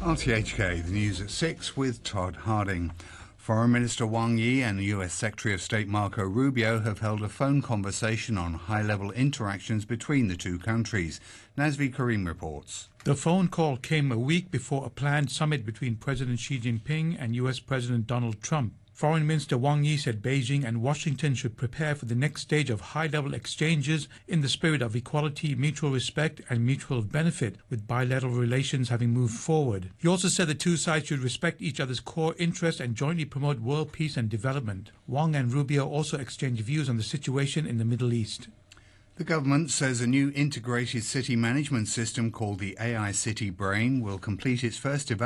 RTHK, the news at 6 with Todd Harding. Foreign Minister Wang Yi and US Secretary of State Marco Rubio have held a phone conversation on high-level interactions between the two countries. Nazvi Karim reports. The phone call came a week before a planned summit between President Xi Jinping and US President Donald Trump. Foreign Minister Wang Yi said Beijing and Washington should prepare for the next stage of high-level exchanges in the spirit of equality, mutual respect and mutual benefit, with bilateral relations having moved forward. He also said the two sides should respect each other's core interests and jointly promote world peace and development. Wang and Rubio also exchanged views on the situation in the Middle East. The government says a new integrated city management system called the AI City Brain will complete its first development